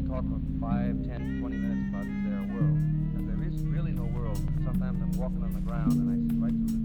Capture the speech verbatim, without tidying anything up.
talk for five, ten, twenty minutes about is there a world? And there is really no world. Sometimes I'm walking on the ground and I see right through